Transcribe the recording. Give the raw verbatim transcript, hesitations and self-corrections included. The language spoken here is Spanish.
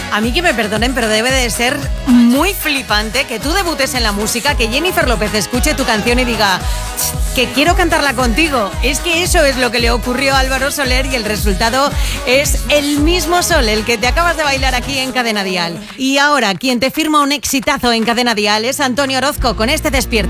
A mí que me perdonen, pero debe de ser muy flipante que tú debutes en la música, que Jennifer López escuche tu canción y diga que quiero cantarla contigo. Es que eso es lo que le ocurrió a Álvaro Soler y el resultado es el mismo Sol, el que te acabas de bailar aquí en Cadena Dial. Y ahora, quien te firma un exitazo en Cadena Dial es Antonio Orozco con este Despierta.